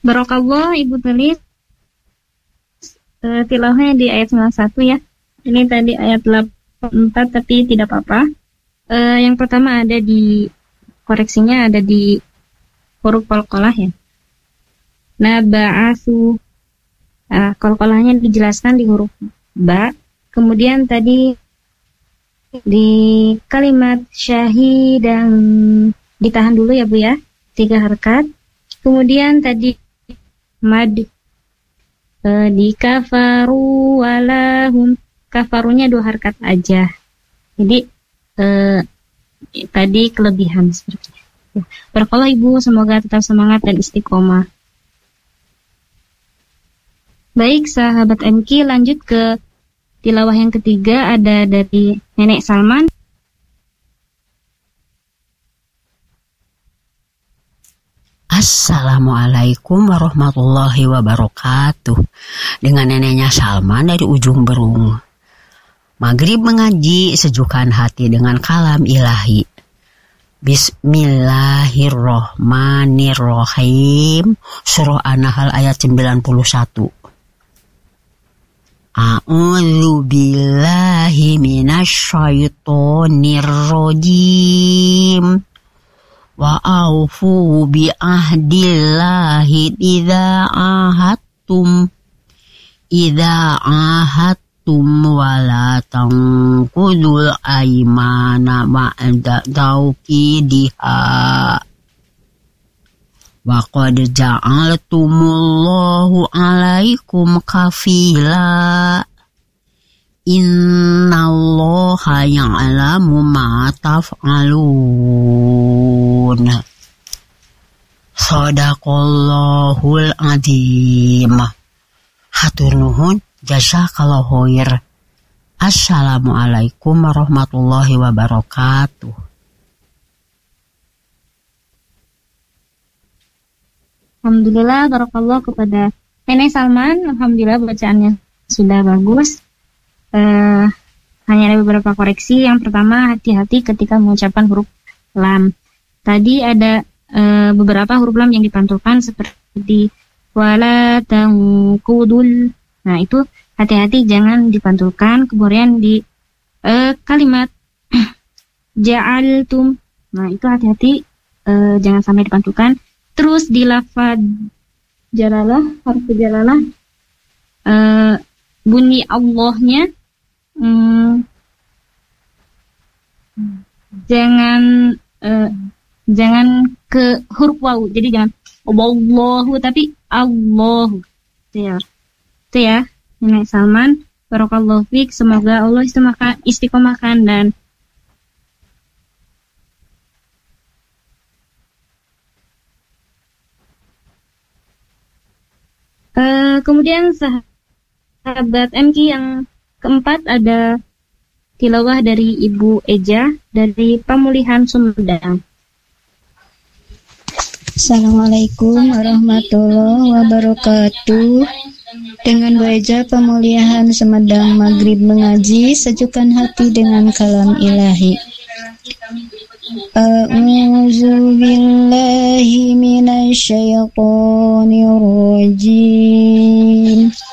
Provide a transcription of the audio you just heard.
Barakallah Ibu tulis tilawahnya di ayat 91 ya. Ini tadi ayat 84 tapi tidak apa-apa. Yang pertama ada di koreksinya ada di huruf qalqalah ya. Naba'asu. Qalqalahnya dijelaskan di huruf ba. Kemudian tadi di kalimat syahidan ditahan dulu ya Bu ya. 3 harakat. Kemudian tadi mad di kafaru walahum, kafarunya 2 harakat aja. Jadi tadi kelebihan seperti itu. Barakallah Ibu, semoga tetap semangat dan istiqomah. Baik sahabat MK, lanjut ke tilawah yang ketiga, ada dari Nenek Salman. Assalamualaikum warahmatullahi wabarakatuh. Dengan neneknya Salman dari ujung Berung. Maghrib mengaji, sejukkan hati dengan kalam ilahi. Bismillahirrohmanirrohim. Surah An-Nahl ayat 91. A'udzu billahi minasyaitonir rajim. Wa aufu bi ahdillahi idza ahadtum wa la tanqudul aymana ba'da tawkidiha wa qad ja'altumullahu 'alaikum kafila innallaha ya'lamu ma taf'alun. Shadaqallahul adzim. Hatur nuhun, jazakallahu khair. Assalamualaikum warahmatullahi wabarakatuh. Alhamdulillah, barakallah kepada Nenek Salman. Alhamdulillah bacaannya sudah bagus. Hanya ada beberapa koreksi. Yang pertama, hati-hati ketika mengucapkan huruf lam. Tadi ada beberapa huruf lam yang dipantulkan seperti wala tangkudul. Nah itu hati-hati jangan dipantulkan. Kemudian di kalimat ja'altum. Nah itu hati-hati jangan sampai dipantulkan. Terus di lafaz jalalah, harf jalalah, bunyi Allahnya jangan ke huruf waw, jadi jangan Allahu tapi Allah. Itu ya Nenek Salman, barakallahu fiik, semoga Allah istiqomahkan dan kemudian sahabat MK yang keempat ada tilawah dari Ibu Eja dari Pemulihan Sumedang. Assalamualaikum warahmatullahi wabarakatuh. Dengan Bu Eja Pemulihan Sumedang, maghrib mengaji, sejukkan hati dengan kalam ilahi. A'udzu billahi minasyaitonir rajim.